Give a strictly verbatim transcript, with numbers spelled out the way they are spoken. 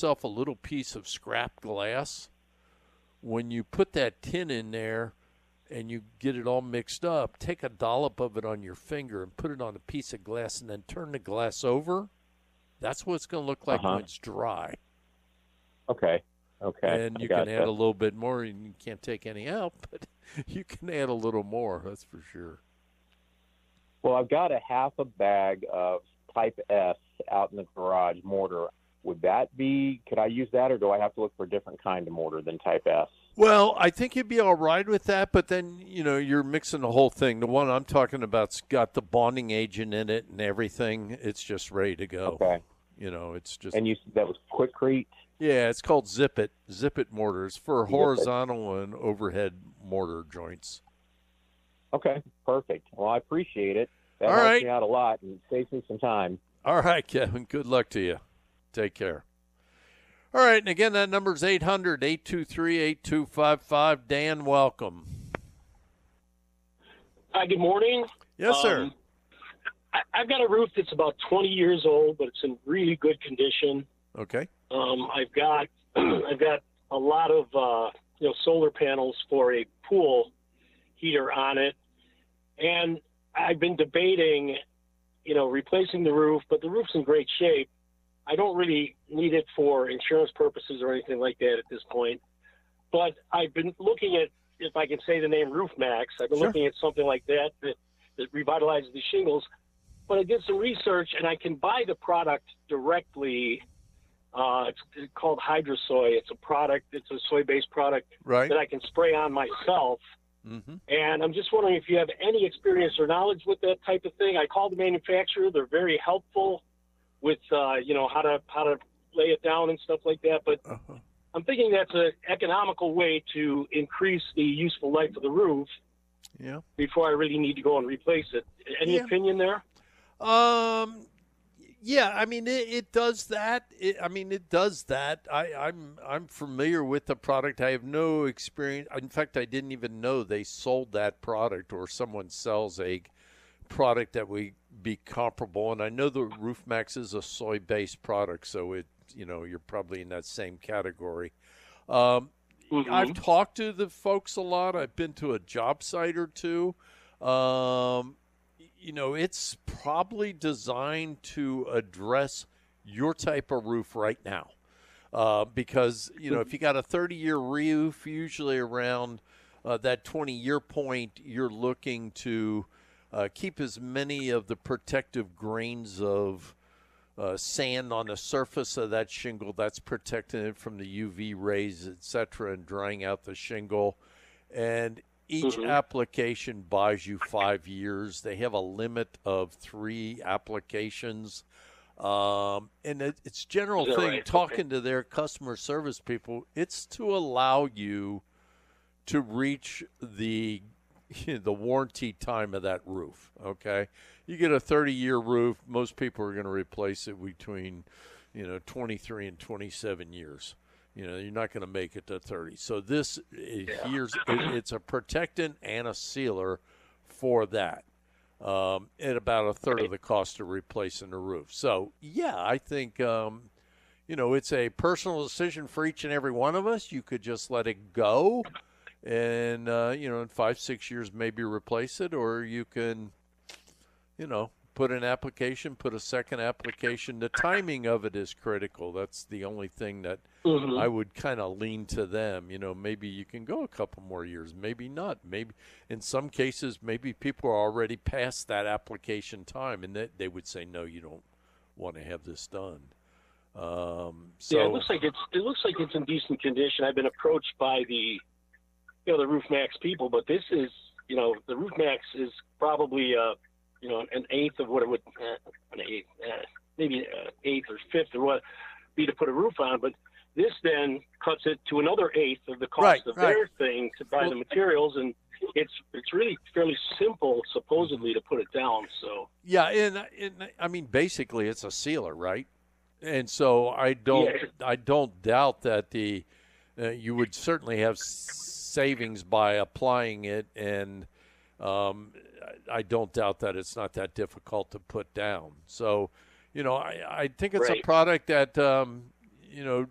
yourself a little piece of scrap glass. When you put that tin in there and you get it all mixed up, take a dollop of it on your finger and put it on a piece of glass and then turn the glass over. That's what it's going to look like Uh-huh. when it's dry. Okay. Okay. And I you can gotcha. add a little bit more, and you can't take any out, but you can add a little more, that's for sure. Well, I've got a half a bag of Type S out in the garage mortar. Would that be, could I use that, or do I have to look for a different kind of mortar than Type S? Well, I think you'd be all right with that, but then, you know, you're mixing the whole thing. The one I'm talking about's got the bonding agent in it and everything. It's just ready to go. Okay. You know, it's just. And you that was Quikrete? Yeah, it's called Zip It. Zip It mortars for Zip It. horizontal and overhead mortar joints. Okay, perfect. Well, I appreciate it. That all helps right. me out a lot and saves me some time. All right, Kevin. Good luck to you. Take care. All right, and again, that number is eight hundred, eight two three, eight two five five. Dan, welcome. Hi, good morning. Yes, sir. Um, I, I've got a roof that's about twenty years old, but it's in really good condition. Okay. Um, I've got I've got a lot of uh, you know solar panels for a pool heater on it, and I've been debating, you know, replacing the roof, but the roof's in great shape. I don't really need it for insurance purposes or anything like that at this point. But I've been looking at, if I can say the name Roof Max, I've been Sure. looking at something like that, that that revitalizes the shingles. But I did some research, and I can buy the product directly. Uh, it's called Hydrosoy. It's a product. It's a soy-based product Right. that I can spray on myself. Mm-hmm. And I'm just wondering if you have any experience or knowledge with that type of thing. I called the manufacturer. They're very helpful with, uh, you know, how to how to lay it down and stuff like that. But Uh-huh. I'm thinking that's an economical way to increase the useful life of the roof Yeah. before I really need to go and replace it. Any Yeah. opinion there? Um, yeah, I mean it, it does that. It, I mean it does that. I, I'm I'm familiar with the product. I have no experience. In fact, I didn't even know they sold that product or someone sells a product that would be comparable. And I know the Roof Max is a soy-based product, so it you know you're probably in that same category. Um, Mhm. I've talked to the folks a lot. I've been to a job site or two. Um, you know, it's probably designed to address your type of roof right now. Uh, because, you know, if you got a thirty-year roof, usually around uh, that twenty-year point, you're looking to uh, keep as many of the protective grains of uh, sand on the surface of that shingle that's protecting it from the U V rays, et cetera, and drying out the shingle. And each Mhm. application buys you five years. They have a limit of three applications. Um, and it, it's general Is that thing, right? talking Okay. to their customer service people, it's to allow you to reach the the warranty time of that roof, okay? You get a thirty-year roof, most people are going to replace it between, you know, twenty-three and twenty-seven years. You know, you're not going to make it to thirty. So this is, Yeah. here's it, it's a protectant and a sealer for that. Um, at about a third of the cost of replacing the roof. So, yeah, I think, um, you know, it's a personal decision for each and every one of us. You could just let it go and, uh, you know, in five, six years maybe replace it, or you can, you know, put an application, put a second application. The timing of it is critical. That's the only thing that Mhm. I would kind of lean to them. You know, maybe you can go a couple more years, maybe not. Maybe in some cases, maybe people are already past that application time, and they, they would say, no, you don't want to have this done. Um, so Yeah, it looks like it's it looks like it's in decent condition. I've been approached by the you know the Roof Max people, but this is you know the Roof Max is probably uh you know an eighth of what it would uh, an eighth uh, maybe uh, eighth or fifth or what be to put a roof on, but this then cuts it to another eighth of the cost Right, of right. their thing to buy Well- the materials, and it's it's really fairly simple supposedly to put it down. So yeah, and, and I mean, basically, it's a sealer, right? And so I don't, Yeah. I don't doubt that the uh, you would certainly have savings by applying it, and um, I don't doubt that it's not that difficult to put down. So, you know, I, I think it's a Right. product that um, you know